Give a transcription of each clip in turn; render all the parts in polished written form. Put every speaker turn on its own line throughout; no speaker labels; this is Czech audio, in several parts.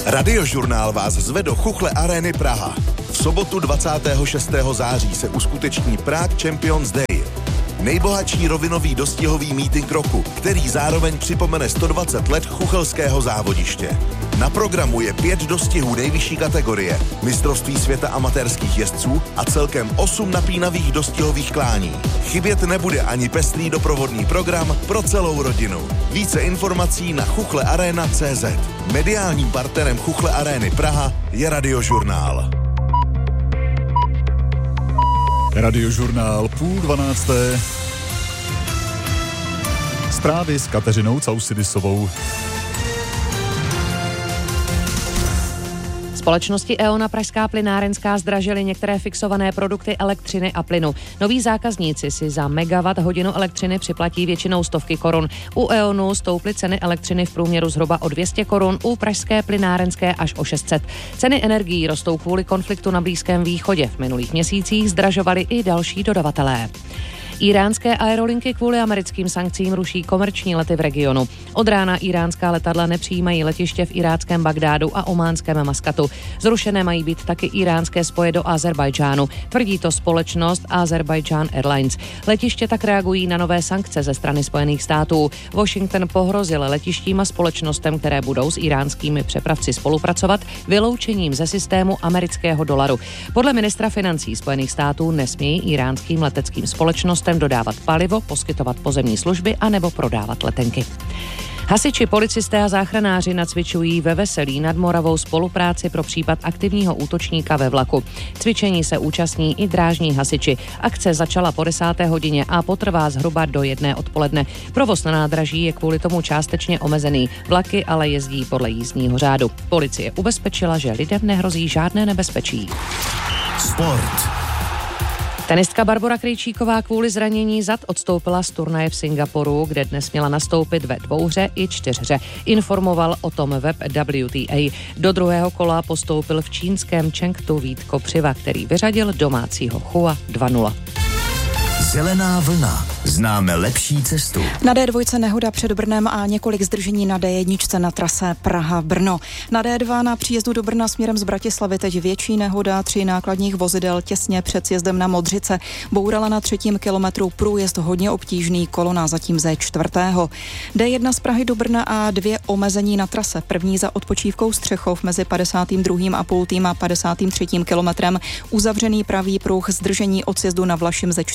Radiožurnál vás zve do Chuchle Arény Praha. V sobotu 26. září se uskuteční Prague Champions Day. Nejbohatší rovinový dostihový meeting roku, který zároveň připomene 120 let chuchelského závodiště. Na programu je 5 dostihů nejvyšší kategorie, mistrovství světa amatérských jezdců a celkem 8 napínavých dostihových klání. Chybět nebude ani pestrý doprovodný program pro celou rodinu. Více informací na chuchlearena.cz. Mediálním partnerem Chuchle Arény Praha je Radiožurnál.
Radiožurnál 11:30. Zprávy s Kateřinou Causidisovou.
Společnosti E.ON a Pražská plynárenská zdražily některé fixované produkty elektřiny a plynu. Noví zákazníci si za megawatt hodinu elektřiny připlatí většinou stovky korun. U E.ONu stouply ceny elektřiny v průměru zhruba o 200 korun, u Pražské plynárenské až o 600. Ceny energií rostou kvůli konfliktu na Blízkém východě. V minulých měsících zdražovali i další dodavatelé. Iránské aerolinky kvůli americkým sankcím ruší komerční lety v regionu. Od rána iránská letadla nepřijímají letiště v iráckém Bagdádu a ománském Maskatu. Zrušené mají být taky iránské spoje do Azerbajdžánu. Tvrdí to společnost Azerbaijan Airlines. Letiště tak reagují na nové sankce ze strany Spojených států. Washington pohrozil letištím a společnostem, které budou s iránskými přepravci spolupracovat, vyloučením ze systému amerického dolaru. Podle ministra financí Spojených států nesmějí iránským leteckým společnostem dodávat palivo, poskytovat pozemní služby a nebo prodávat letenky. Hasiči, policisté a záchranáři nacvičují ve Veselí nad Moravou spolupráci pro případ aktivního útočníka ve vlaku. Cvičení se účastní i drážní hasiči. Akce začala po 10. hodině a potrvá zhruba do 1 odpoledne. Provoz na nádraží je kvůli tomu částečně omezený. Vlaky ale jezdí podle jízdního řádu. Policie ubezpečila, že lidem nehrozí žádné nebezpečí.
Sport.
Tenistka Barbora Krejčíková kvůli zranění zad odstoupila z turnaje v Singapuru, kde dnes měla nastoupit ve 2 hře i 4 hře. Informoval o tom web WTA. Do druhého kola postoupil v čínském Chengdu Vít Kopřiva, který vyřadil domácího Chua 2-0.
Zelená vlna. Známe lepší cestu.
Na D2 nehoda před Brnem a několik zdržení na D1 na trase Praha-Brno. Na D2 na příjezdu do Brna směrem z Bratislavy teď větší nehoda, 3 nákladních vozidel těsně před sjezdem na Modřice. Bourala na 3. kilometru, průjezd hodně obtížný, kolona zatím ze 4. D1 z Prahy do Brna a 2 omezení na trase. První za odpočívkou Střechov mezi 52,5 a 53. kilometrem. Uzavřený pravý pruh, zdržení od sjezdu na Vlašim ze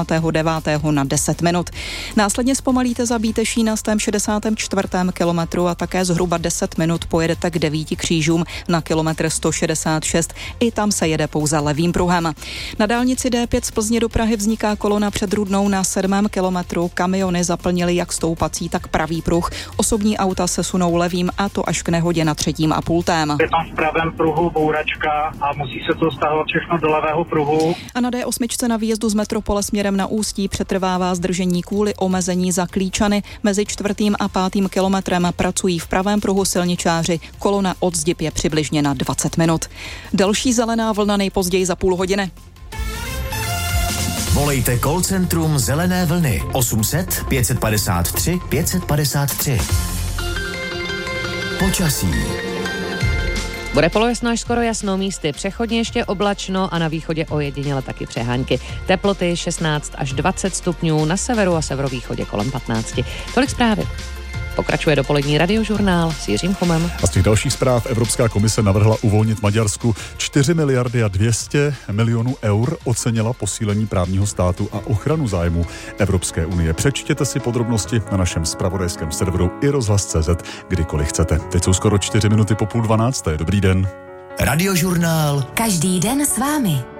49. na 10 minut. Následně zpomalíte za Bíteší na 64. kilometru a také zhruba 10 minut pojedete k 9 křížům na kilometr 166. I tam se jede pouze levým pruhem. Na dálnici D5 z Plzně do Prahy vzniká kolona před Rudnou na 7. kilometru. Kamiony zaplnily jak stoupací, tak pravý pruh. Osobní auta se sunou levým a to až k nehodě na 3,5.
Je tam v pravém pruhu bouračka a musí se to stahovat všechno do levého pruhu.
A na D8 na výjezdu z metropole směrem na Ústí přetrvává zdržení kvůli omezení za Klíčany. Mezi 4. a 5. kilometrem pracují v pravém pruhu silničáři. Kolona od Zdieb je přibližně na 20 minut. Další zelená vlna nejpozději za půl hodiny.
Volejte call centrum Zelené vlny 800 553 553. Počasí.
Bude polojasno až skoro jasnou, místy přechodně ještě oblačno a na východě ojediněle taky přehánky. Teploty 16 až 20 stupňů, na severu a severovýchodě kolem 15. Tolik zprávy. Pokračuje dopolední Radiožurnál s Jiřím Chomem.
A z těch dalších zpráv Evropská komise navrhla uvolnit Maďarsku 4 miliardy a 200 milionů eur, ocenila posílení právního státu a ochranu zájmu Evropské unie. Přečtěte si podrobnosti na našem zpravodajském serveru iRozhlas.cz, kdykoliv chcete. Teď jsou skoro 4 minuty po 11:30. Dobrý den.
Radiožurnál.
Každý den s vámi.